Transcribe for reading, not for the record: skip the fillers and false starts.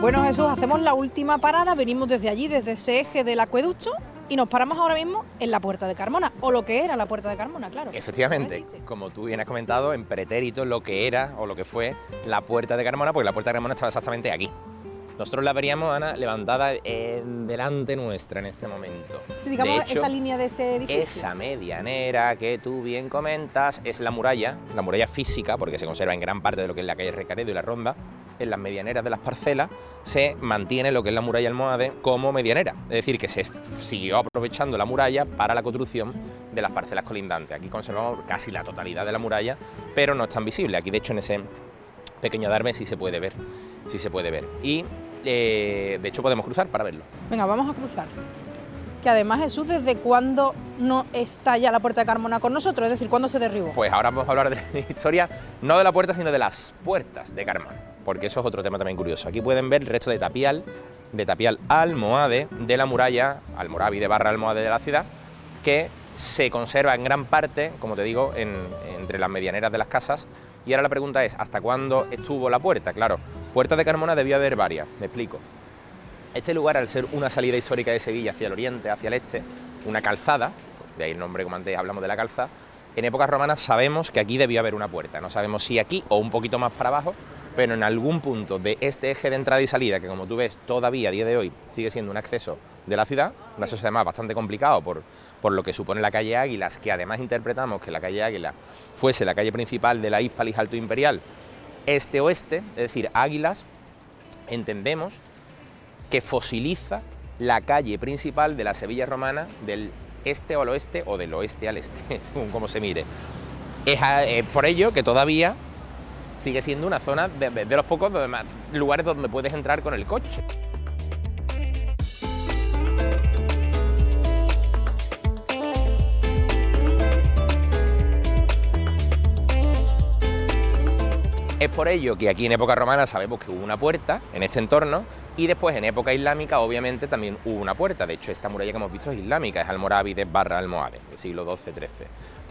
Bueno, Jesús, hacemos la última parada, venimos desde allí, desde ese eje del acueducto, y nos paramos ahora mismo en la Puerta de Carmona, o lo que era la Puerta de Carmona, claro. Efectivamente, como tú bien has comentado, en pretérito lo que era o lo que fue la Puerta de Carmona, porque la Puerta de Carmona estaba exactamente aquí. Nosotros la veríamos, Ana, levantada delante nuestra en este momento. Sí, digamos, de hecho, esa línea de ese edificio. Esa medianera que tú bien comentas es la muralla física, porque se conserva en gran parte de lo que es la calle Recaredo y la Ronda. En las medianeras de las parcelas se mantiene lo que es la muralla almohade como medianera, es decir, que se siguió aprovechando la muralla para la construcción de las parcelas colindantes. Aquí conservamos casi la totalidad de la muralla, pero no es tan visible. Aquí, de hecho, en ese pequeño adarve sí se puede ver, y de hecho podemos cruzar para verlo. Venga, vamos a cruzar. Que además, Jesús, ¿desde cuándo no está ya la Puerta de Carmona con nosotros? Es decir, ¿cuándo se derribó? Pues ahora vamos a hablar de la historia, no de la puerta, sino de las puertas de Carmona, porque eso es otro tema también curioso. Aquí pueden ver el resto de tapial almohade de la muralla almorávide / almohade de la ciudad, que se conserva en gran parte, como te digo, entre las medianeras de las casas. Y ahora la pregunta es, ¿hasta cuándo estuvo la puerta? Claro, puertas de Carmona debió haber varias, me explico. Este lugar, al ser una salida histórica de Sevilla hacia el oriente, hacia el este, una calzada, de ahí el nombre, como antes hablamos de la calzada, en épocas romanas sabemos que aquí debió haber una puerta. No sabemos si aquí o un poquito más para abajo, pero en algún punto de este eje de entrada y salida, que como tú ves todavía a día de hoy sigue siendo un acceso de la ciudad, un acceso además bastante complicado por lo que supone la calle Águilas, que además interpretamos que la calle Águilas fuese la calle principal de la Hispalis Alto Imperial este-oeste, es decir, Águilas, entendemos que fosiliza la calle principal de la Sevilla romana del este al oeste o del oeste al este, según cómo se mire. Es por ello que todavía sigue siendo una zona de los pocos lugares donde puedes entrar con el coche. Es por ello que aquí en época romana sabemos que hubo una puerta en este entorno, y después en época islámica obviamente también hubo una puerta. De hecho, esta muralla que hemos visto es islámica, es almorávide / almohade, del siglo XII-XIII.